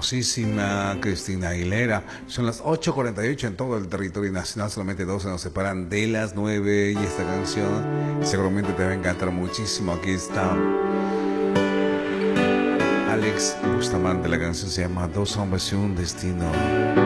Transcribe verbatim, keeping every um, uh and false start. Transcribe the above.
famosísima Cristina Aguilera. Son las ocho cuarenta y ocho en todo el territorio nacional, solamente doce nos separan de las nueve y esta canción seguramente te va a encantar muchísimo. Aquí está Alex Bustamante, la canción se llama Dos hombres y un destino.